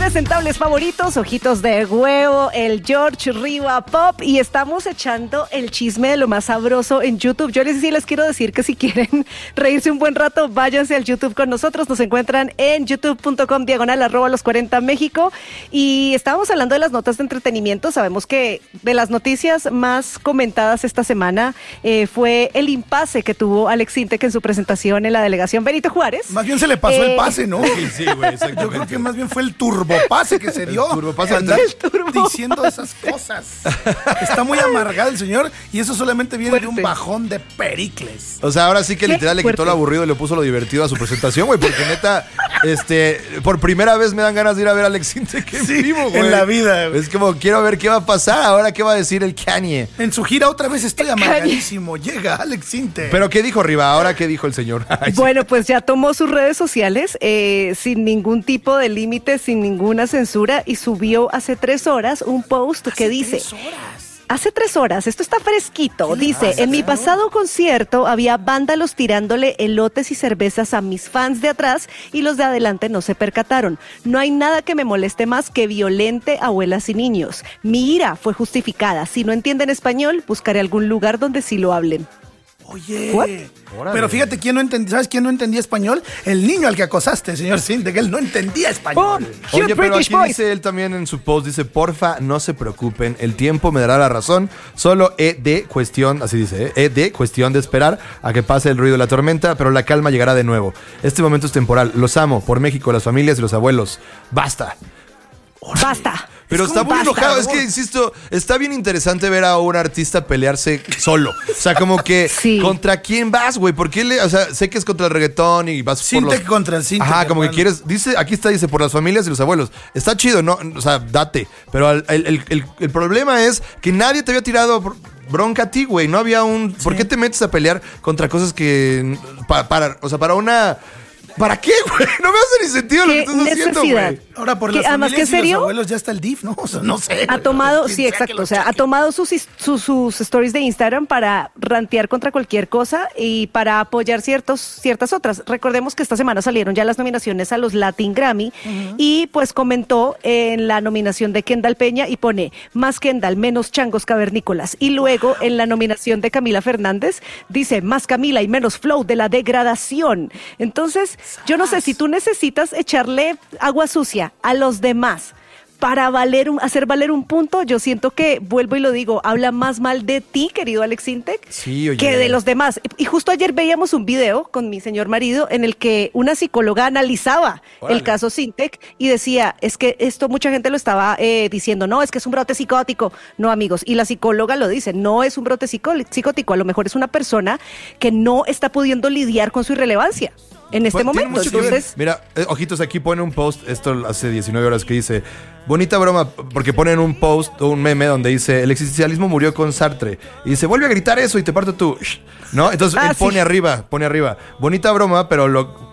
impresentables favoritos, Ojitos de Huevo, el George Riva Pop, y estamos echando el chisme de lo más sabroso en YouTube. Yo sí les quiero decir que si quieren reírse un buen rato, váyanse al YouTube con nosotros. Nos encuentran en youtube.com/los40 México. Y estábamos hablando de las notas de entretenimiento. Sabemos que de las noticias más comentadas esta semana fue el impasse que tuvo Alex Sintek en su presentación en la delegación Benito Juárez. Más bien se le pasó el pase, ¿no? Sí, güey, exactamente. Yo creo que más bien fue el turbopase que se dio. Turbopase andar diciendo esas cosas. Está muy amargado el señor y eso solamente viene de un bajón de Pericles. O sea, ahora sí que literal le quitó lo aburrido y le puso lo divertido a su presentación, güey, porque neta, por primera vez me dan ganas de ir a ver a Alex Sintek en vivo, güey. En la vida, güey. Es como, quiero ver qué va a pasar, ahora qué va a decir el Kanye. En su gira otra vez estoy amargadísimo. Llega Alex Sintek. ¿Pero qué dijo Riva? ¿Ahora qué dijo el señor? Ay, bueno, pues ya tomó sus redes sociales sin ningún tipo de límite, sin ninguna censura, y subió hace 3 horas un post que dice... Hace 3 horas, esto está fresquito, dice, en mi pasado concierto había vándalos tirándole elotes y cervezas a mis fans de atrás y los de adelante no se percataron. No hay nada que me moleste más que violente abuelas y niños. Mi ira fue justificada. Si no entienden español, buscaré algún lugar donde sí lo hablen. Oye, pero fíjate, ¿sabes quién no entendía español? El niño al que acosaste, señor Sintek, él no entendía español. Oye, pero aquí dice él también en su post, dice, porfa, no se preocupen, el tiempo me dará la razón, solo de cuestión, así dice, de cuestión de esperar a que pase el ruido de la tormenta, pero la calma llegará de nuevo. Este momento es temporal, los amo, por México, las familias y los abuelos. Basta. Basta. Pero está muy enojado, es que, insisto, está bien interesante ver a un artista pelearse solo. O sea, como que, sí. ¿Contra quién vas, güey? ¿Por qué o sea, sé que es contra el reggaetón y vas Sintek por los... contra el Sintek. Ajá, como que quieres, dice, aquí dice, por las familias y los abuelos. Está chido, ¿no? O sea, date. Pero el problema es que nadie te había tirado bronca a ti, güey. No había un... ¿Por qué te metes a pelear contra cosas que... para una... ¿Para qué, güey? No me hace ni sentido lo que estás haciendo, güey. Ahora, por las familias y los abuelos ya está el DIF, ¿no? O sea, no sé. Ha tomado, sí, exacto. O sea, ha tomado sus stories de Instagram para rantear contra cualquier cosa y para apoyar ciertas otras. Recordemos que esta semana salieron ya las nominaciones a los Latin Grammy y pues comentó en la nominación de Kendall Peña y pone, más Kendall, menos changos cavernícolas. Y luego en la nominación de Camila Fernández dice, más Camila y menos flow de la degradación. Entonces... Yo no sé si tú necesitas echarle agua sucia a los demás para hacer valer un punto. Yo siento que, vuelvo y lo digo, habla más mal de ti, querido Alex Sintek, que de los demás. Y justo ayer veíamos un video con mi señor marido en el que una psicóloga analizaba el caso Sintek y decía, es que esto mucha gente lo estaba diciendo, no, es que es un brote psicótico. No, amigos, y la psicóloga lo dice, no es un brote psicótico, a lo mejor es una persona que no está pudiendo lidiar con su irrelevancia en este momento. Entonces, mira, ojitos, aquí pone un post, esto hace 19 horas, que dice, bonita broma, porque ponen un post o un meme donde dice, el existencialismo murió con Sartre, y dice, vuelve a gritar eso y te parto tú, ¿no? Entonces él pone arriba, bonita broma, pero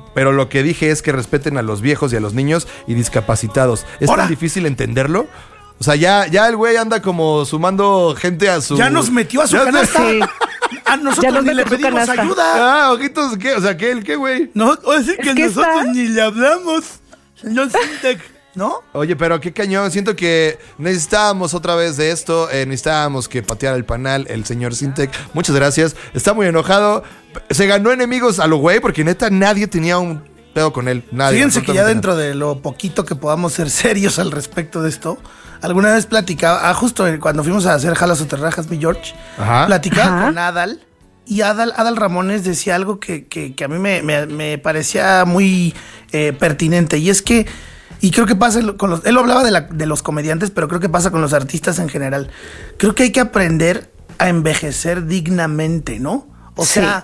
lo que dije es que respeten a los viejos y a los niños y discapacitados. ¿Es tan difícil entenderlo? O sea, ya el güey anda como sumando gente a su... Ya nos metió a su canasta. Sí. A nosotros ni le pedimos ayuda. Ojitos, ¿qué? O sea, ¿qué güey? No, o decir que nosotros ni le hablamos, señor Sintek, ¿no? Oye, pero qué cañón. Siento que necesitábamos otra vez de esto. Necesitábamos que pateara el panal el señor Sintek. Muchas gracias. Está muy enojado. Se ganó enemigos a lo güey porque neta nadie tenía un pedo con él. Nadie. Fíjense que ya dentro de lo poquito que podamos ser serios al respecto de esto, alguna vez platicaba, justo cuando fuimos a hacer Jalas o Terrajas, mi George, platicaba con Adal, y Adal Ramones decía algo que a mí me parecía muy pertinente, y es que, y creo que pasa él hablaba de los comediantes, pero creo que pasa con los artistas en general. Creo que hay que aprender a envejecer dignamente, ¿no? O sea,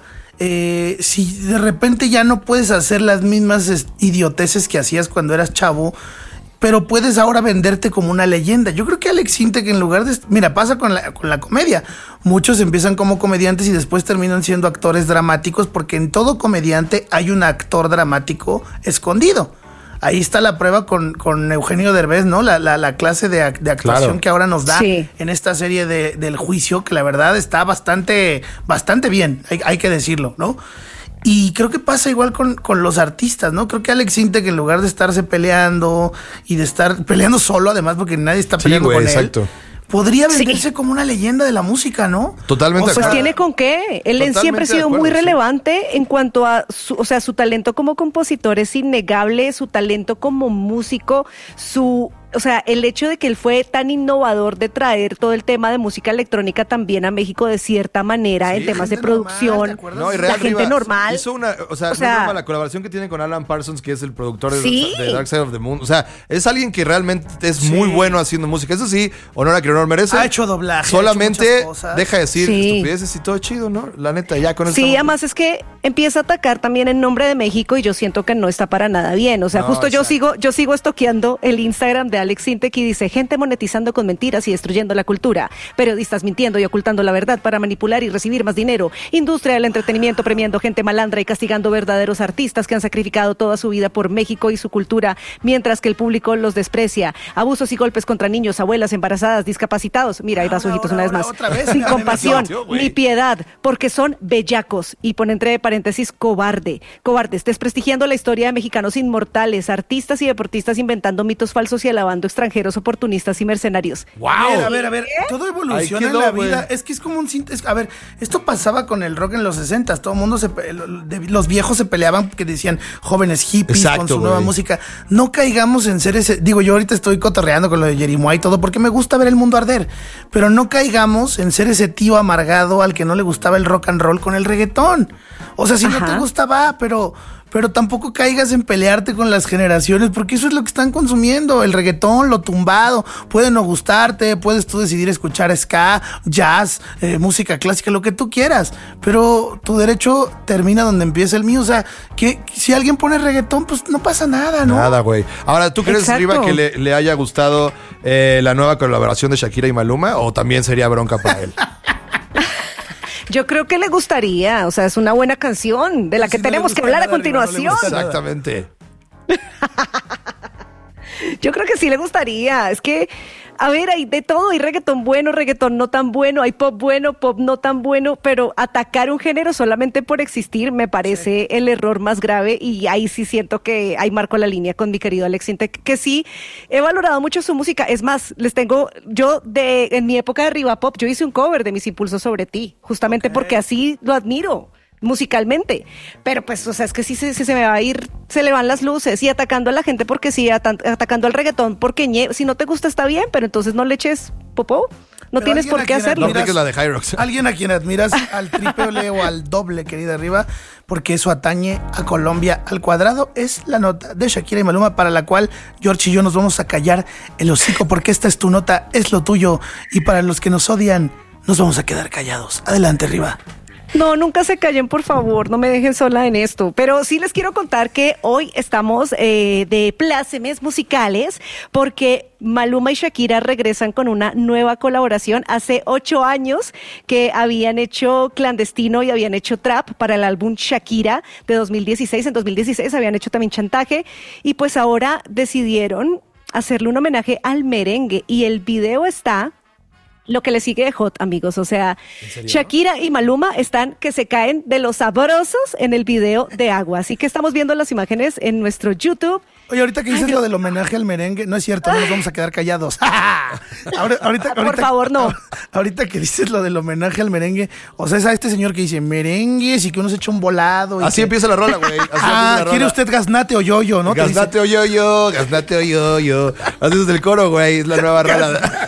si de repente ya no puedes hacer las mismas idioteces que hacías cuando eras chavo, pero puedes ahora venderte como una leyenda. Yo creo que Alex Sintek, en lugar de... Mira, pasa con la comedia. Muchos empiezan como comediantes y después terminan siendo actores dramáticos, porque en todo comediante hay un actor dramático escondido. Ahí está la prueba con Eugenio Derbez, ¿no? La clase de actuación que ahora nos da en esta serie del juicio, que la verdad está bastante bien, hay que decirlo, ¿no? Y creo que pasa igual con los artistas, ¿no? Creo que Alex Sintek, en lugar de estarse peleando y de estar peleando solo, además, porque nadie está peleando con él, podría venderse como una leyenda de la música, ¿no? Totalmente. Pues tiene con qué. Él siempre ha sido muy relevante en cuanto a su talento como compositor es innegable, su talento como músico, el hecho de que él fue tan innovador de traer todo el tema de música electrónica también a México de cierta manera, en temas de producción. Normal, la gente normal. Hizo la colaboración que tiene con Alan Parsons, que es el productor de Dark Side of the Moon. O sea, es alguien que realmente es muy bueno haciendo música. Eso sí, honor a que honor merece. Ha hecho doblaje. Solamente deja de decir estupideces y todo chido, ¿no? La neta, ya con eso. Sí, además es que empieza a atacar también en nombre de México y yo siento que no está para nada bien. O sea, yo sigo estoqueando el Instagram de Alex Sintek y dice: gente monetizando con mentiras y destruyendo la cultura, periodistas mintiendo y ocultando la verdad para manipular y recibir más dinero, industria del entretenimiento premiando gente malandra y castigando verdaderos artistas que han sacrificado toda su vida por México y su cultura, mientras que el público los desprecia, abusos y golpes contra niños, abuelas, embarazadas, discapacitados, mira, ahí va su ojitos una vez más, sin compasión ni piedad, porque son bellacos, y pone entre paréntesis cobardes, desprestigiando la historia de mexicanos inmortales, artistas y deportistas inventando mitos falsos y alabando extranjeros oportunistas y mercenarios. ¡Wow! A ver, todo evoluciona en la vida. Es que es como a ver, esto pasaba con el rock en los 60s. Todo el mundo los viejos se peleaban porque decían jóvenes hippies con su nueva música. No caigamos en ser ese. Digo, yo ahorita estoy cotorreando con lo de Jerimois y todo porque me gusta ver el mundo arder. Pero no caigamos en ser ese tío amargado al que no le gustaba el rock and roll con el reggaetón. O sea, si no te gustaba, pero tampoco caigas en pelearte con las generaciones, porque eso es lo que están consumiendo, el reggaetón, lo tumbado. Puede no gustarte, puedes tú decidir escuchar ska, jazz, música clásica, lo que tú quieras, pero tu derecho termina donde empieza el mío. O sea, que si alguien pone reggaetón, pues no pasa nada, ¿no? Nada, güey. Ahora, ¿tú crees, Riva, que le haya gustado la nueva colaboración de Shakira y Maluma, o también sería bronca para él? Yo creo que le gustaría, o sea, es una buena canción de la que tenemos que hablar a continuación. Exactamente. Yo creo que sí le gustaría. Es que, a ver, hay de todo. Hay reggaetón bueno, reggaetón no tan bueno. Hay pop bueno, pop no tan bueno. Pero atacar un género solamente por existir me parece el error más grave. Y ahí sí siento que ahí marco la línea con mi querido Alex Sintek, que sí he valorado mucho su música. Es más, en mi época de Riva Pop, yo hice un cover de Mis Impulsos sobre ti. Justamente porque así lo admiro musicalmente, pero pues, o sea, es que sí se me va a ir, se le van las luces, y atacando a la gente porque sí, atacando al reggaetón porque si no te gusta está bien, pero entonces no le eches popó, no pero tienes por qué hacerlo. No apliques la de Hyrox. Alguien a quien admiras al triple o al doble, querida Riva, porque eso atañe a Colombia al cuadrado, es la nota de Shakira y Maluma, para la cual George y yo nos vamos a callar el hocico, porque esta es tu nota, es lo tuyo, y para los que nos odian, nos vamos a quedar callados. Adelante, Riva. No, nunca se callen, por favor, no me dejen sola en esto. Pero sí les quiero contar que hoy estamos de plácemes musicales porque Maluma y Shakira regresan con una nueva colaboración. Hace 8 años que habían hecho Clandestino y habían hecho Trap para el álbum Shakira de 2016. En 2016 habían hecho también Chantaje y pues ahora decidieron hacerle un homenaje al merengue y el video está... Lo que le sigue de hot, amigos, o sea, Shakira y Maluma están que se caen de los sabrosos en el video de Agua, así que estamos viendo las imágenes en nuestro YouTube. Oye, ahorita que dices lo del homenaje al merengue, no es cierto, no nos vamos a quedar callados. ahorita, por favor, no. Ahorita que dices lo del homenaje al merengue, o sea, es a este señor que dice merengues y que uno se echa un volado. Así empieza la rola, güey. ¿Quiere usted gaznate o yo-yo, no? Gaznate o yo-yo, gaznate o yo-yo. Así es el coro, güey, es la nueva rola.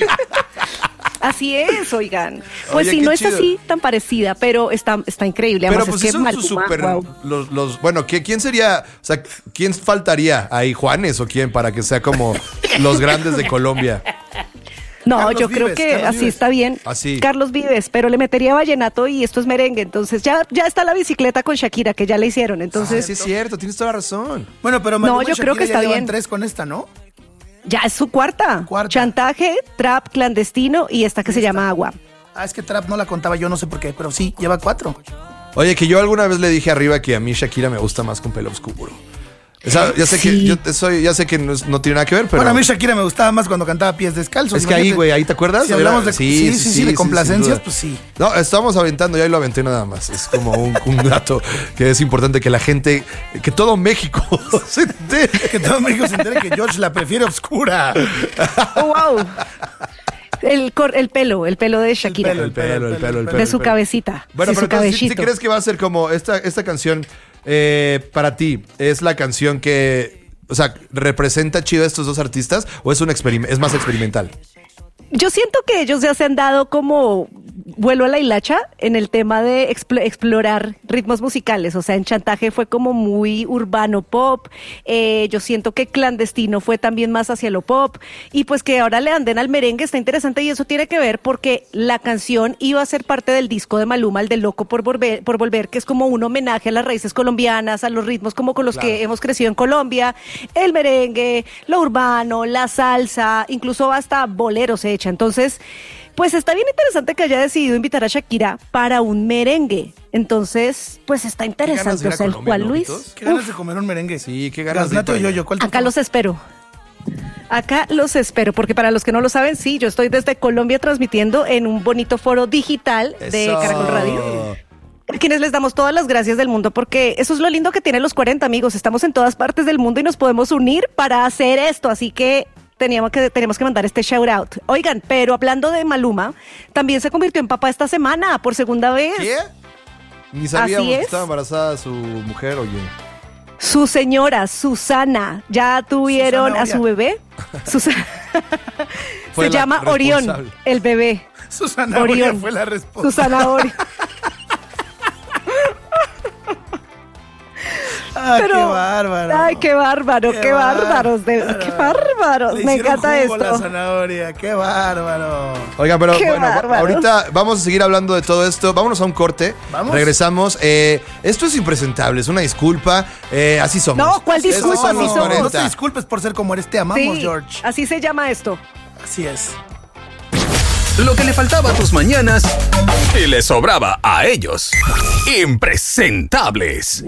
Así es, oigan. Pues sí, no chido. Es así tan parecida, pero está increíble. Pero además, pues es son sus super... Wow. Bueno, ¿quién sería? O sea, ¿quién faltaría ahí? ¿Juanes o quién? Para que sea como los grandes de Colombia. No, Carlos yo creo que Carlos así Vives. Está bien. Así. Carlos Vives, pero le metería vallenato y esto es merengue. Entonces ya está la bicicleta con Shakira, que ya la hicieron. Entonces sí es cierto, tienes toda la razón. Bueno, pero Maluma no, yo creo que está bien. 3 con esta, ¿no? Ya es su cuarta. Chantaje, Trap, Clandestino y esta que se llama Agua. Es que Trap no la contaba yo, no sé por qué, pero sí, lleva 4. Oye, que yo alguna vez le dije arriba que a mí Shakira me gusta más con pelo oscuro. O sea, ya sé que no tiene nada que ver, pero... Bueno, a mí Shakira me gustaba más cuando cantaba Pies Descalzos. Es que ahí, güey, ahí te acuerdas. Si hablamos de... Sí, de complacencias, pues sí. No, estábamos aventando y ahí lo aventé nada más. Es como un dato que es importante que la gente, que todo México se entere. Que todo México se entere que George la prefiere oscura. Oh, wow. El pelo de Shakira. El pelo. De su cabecita. Bueno, sí, pero ¿sí crees que va a ser como esta canción para ti? ¿Es la canción que, o sea, representa chido a estos dos artistas o es más experimental? Yo siento que ellos ya se han dado como vuelo a la hilacha en el tema de explorar ritmos musicales. O sea, en Chantaje fue como muy urbano pop. Yo siento que Clandestino fue también más hacia lo pop. Y pues que ahora le anden al merengue está interesante, y eso tiene que ver porque la canción iba a ser parte del disco de Maluma, el de Loco por Volver, que es como un homenaje a las raíces colombianas, a los ritmos como con los que hemos crecido en Colombia, el merengue, lo urbano, la salsa, incluso hasta boleros se echa. Entonces, pues está bien interesante que haya decidido invitar a Shakira para un merengue. Entonces, pues está interesante. O sea, el Juan Luis. Qué ganas de comer un merengue. Sí, qué ganas de yo. Acá los espero. Porque para los que no lo saben, sí, yo estoy desde Colombia transmitiendo en un bonito foro digital de Caracol Radio. A quienes les damos todas las gracias del mundo, porque eso es lo lindo que tienen los 40, amigos. Estamos en todas partes del mundo y nos podemos unir para hacer esto. Así que tenemos que mandar este shout out. Oigan, pero hablando de Maluma, también se convirtió en papá esta semana, por segunda vez. ¿Qué? Ni sabíamos que estaba embarazada su mujer, oye. Su señora, Susana, ya tuvieron a su bebé. Se llama Orión, el bebé. Susana Orión fue la respuesta. Susana Orión. Pero, qué bárbaro. Ay, qué bárbaros. Qué bárbaros. Me encanta esto. La zanahoria, qué bárbaro. Oigan, pero bueno, ahorita vamos a seguir hablando de todo esto. Vámonos a un corte. ¿Vamos? Regresamos. Esto es impresentable, es una disculpa. Así somos. No, ¿cuál disculpa? Así somos. No te disculpes por ser como eres, te amamos, sí, George. Así se llama esto. Así es. Lo que le faltaba a tus mañanas y le sobraba a ellos. Impresentables.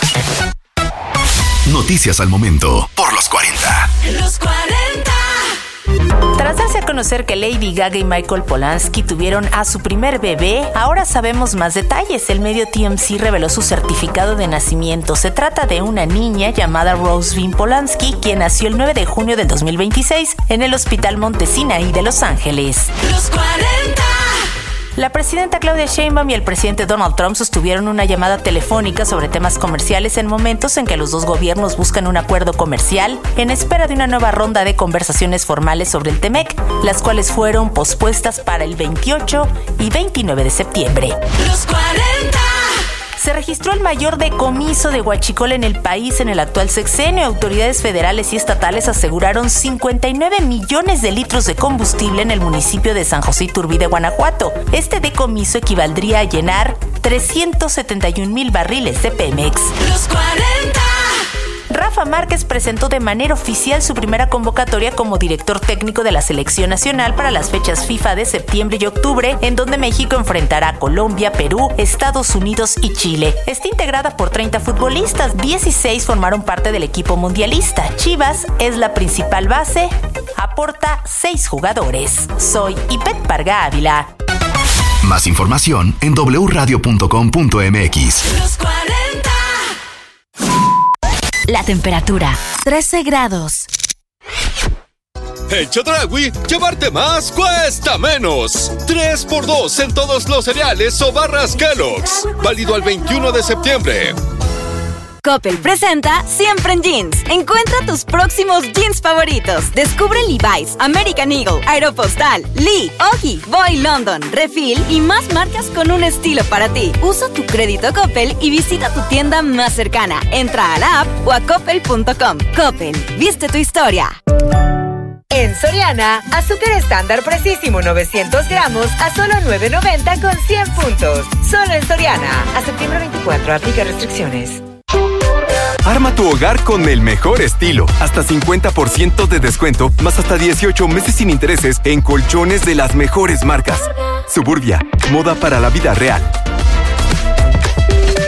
Noticias al momento por los 40. Los 40. Tras darse a conocer que Lady Gaga y Michael Polanski tuvieron a su primer bebé, ahora sabemos más detalles. El medio TMZ reveló su certificado de nacimiento. Se trata de una niña llamada Rosevin Polanski, quien nació el 9 de junio del 2026 en el Hospital Monte Sinaí de Los Ángeles. Los 40. La presidenta Claudia Sheinbaum y el presidente Donald Trump sostuvieron una llamada telefónica sobre temas comerciales en momentos en que los dos gobiernos buscan un acuerdo comercial en espera de una nueva ronda de conversaciones formales sobre el TEMEC, las cuales fueron pospuestas para el 28 y 29 de septiembre. Los 40. Se registró el mayor decomiso de huachicol en el país en el actual sexenio. Autoridades federales y estatales aseguraron 59 millones de litros de combustible en el municipio de San José Iturbide, Guanajuato. Este decomiso equivaldría a llenar 371,000 barriles de Pemex. Los 40. Rafa Márquez presentó de manera oficial su primera convocatoria como director técnico de la Selección Nacional para las fechas FIFA de septiembre y octubre, en donde México enfrentará a Colombia, Perú, Estados Unidos y Chile. Está integrada por 30 futbolistas, 16 formaron parte del equipo mundialista. Chivas es la principal base, aporta 6 jugadores. Soy Ipet Parga Ávila. Más información en wradio.com.mx. Los 40. La temperatura, 13 grados. En Chedraui, llevarte más cuesta menos. 3x2 en todos los cereales o barras Kellogg's. Válido al 21 de septiembre. Coppel presenta Siempre en Jeans. Encuentra tus próximos jeans favoritos. Descubre Levi's, American Eagle, Aeropostale, Lee, Oji, Boy London, Refill y más marcas con un estilo para ti. Usa tu crédito Coppel y visita tu tienda más cercana. Entra a la app o a coppel.com. Coppel, viste tu historia. En Soriana, azúcar estándar precisísimo 900 gramos a solo $9.90 con 100 puntos. Solo en Soriana. A septiembre 24, aplica restricciones. Arma tu hogar con el mejor estilo. Hasta 50% de descuento, más hasta 18 meses sin intereses en colchones de las mejores marcas. Suburbia, moda para la vida real.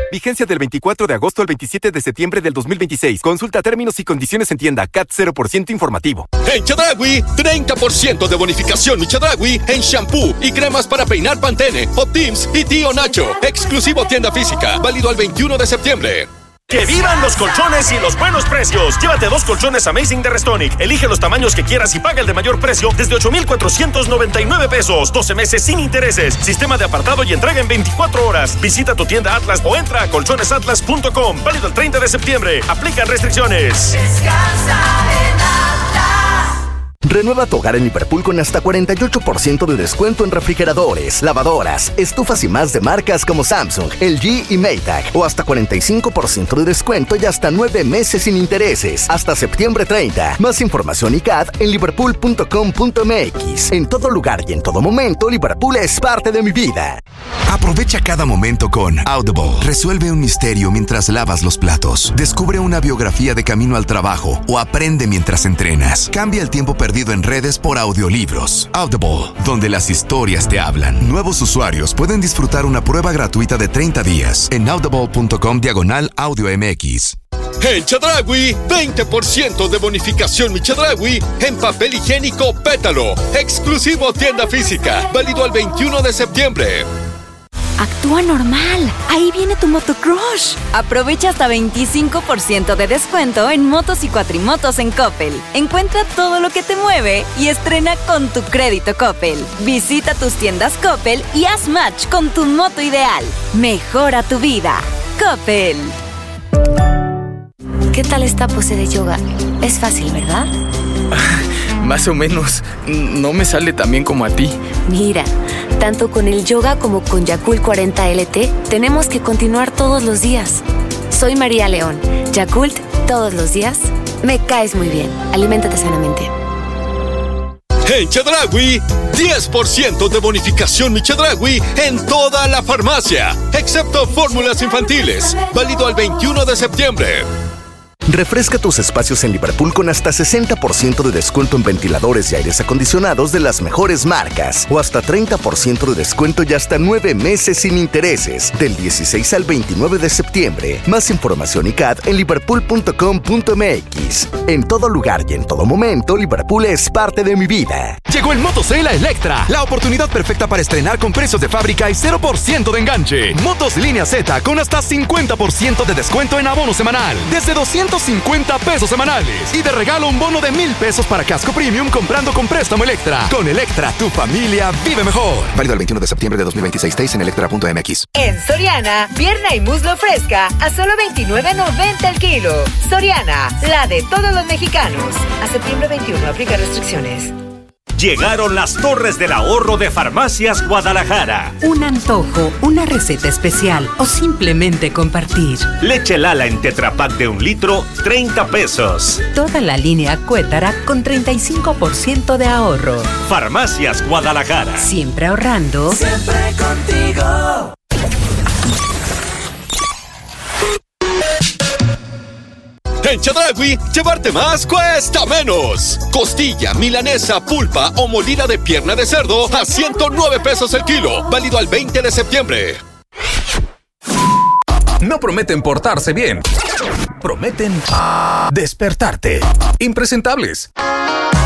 Vigencia del 24 de agosto al 27 de septiembre del 2026. Consulta términos y condiciones en tienda. CAT 0% informativo. En Chedraui, 30% de bonificación Chedraui en shampoo y cremas para peinar Pantene, Optims y Tío Nacho. Exclusivo tienda física. Válido al 21 de septiembre. ¡Que vivan los colchones y los buenos precios! Llévate 2 colchones Amazing de Restonic. Elige los tamaños que quieras y paga el de mayor precio desde 8,499 pesos. 12 meses sin intereses. Sistema de apartado y entrega en 24 horas. Visita tu tienda Atlas o entra a colchonesatlas.com. Válido el 30 de septiembre. Aplican restricciones. Descansa en Atlas. Renueva tu hogar en Liverpool con hasta 48% de descuento en refrigeradores, lavadoras, estufas y más de marcas como Samsung, LG y Maytag. O hasta 45% de descuento y hasta 9 meses sin intereses. Hasta septiembre 30. Más información y CAD en liverpool.com.mx. En todo lugar y en todo momento, Liverpool es parte de mi vida. Aprovecha cada momento con Audible. Resuelve un misterio mientras lavas los platos. Descubre una biografía de camino al trabajo o aprende mientras entrenas. Cambia el tiempo perdido en redes por audiolibros. Audible, donde las historias te hablan. Nuevos usuarios pueden disfrutar una prueba gratuita de 30 días en audible.com/audiomx. En Chedraui, 20% de bonificación Chedraui en papel higiénico Pétalo. Exclusivo tienda física. Válido al 21 de septiembre. Actúa normal. Ahí viene tu motocrush. Aprovecha hasta 25% de descuento en motos y cuatrimotos en Coppel. Encuentra todo lo que te mueve y estrena con tu crédito Coppel. Visita tus tiendas Coppel y haz match con tu moto ideal. Mejora tu vida. Coppel. ¿Qué tal esta pose de yoga? Es fácil, ¿verdad? Más o menos. No me sale tan bien como a ti. Mira, tanto con el yoga como con Yakult 40 LT, tenemos que continuar todos los días. Soy María León. Yakult, todos los días. Me caes muy bien. Aliméntate sanamente. En Chedraui, 10% de bonificación Chedraui en toda la farmacia, excepto fórmulas infantiles. Válido al 21 de septiembre. Refresca tus espacios en Liverpool con hasta 60% de descuento en ventiladores y aires acondicionados de las mejores marcas. O hasta 30% de descuento y hasta 9 meses sin intereses. Del 16 al 29 de septiembre. Más información y CAD en liverpool.com.mx. En todo lugar y en todo momento, Liverpool es parte de mi vida. Llegó el Moto Sale a Electra. La oportunidad perfecta para estrenar con precios de fábrica y 0% de enganche. Motos Línea Z con hasta 50% de descuento en abono semanal. Desde 250 pesos semanales. Y de regalo un bono de 1,000 pesos para casco premium comprando con préstamo Electra. Con Electra, tu familia vive mejor. Válido el 21 de septiembre de 2026. Tays en electra.mx. En Soriana, pierna y muslo fresca a solo $29.90 el kilo. Soriana, la de todos los mexicanos. A septiembre 21, aplica restricciones. Llegaron las Torres del Ahorro de Farmacias Guadalajara. Un antojo, una receta especial o simplemente compartir. Leche Lala en Tetra Pak de 1 litro, 30 pesos. Toda la línea Cuétara con 35% de ahorro. Farmacias Guadalajara. Siempre ahorrando. Siempre contigo. En Chedraui, llevarte más cuesta menos. Costilla, milanesa, pulpa o molida de pierna de cerdo a 109 pesos el kilo. Válido al 20 de septiembre. No prometen portarse bien. Prometen despertarte. Impresentables.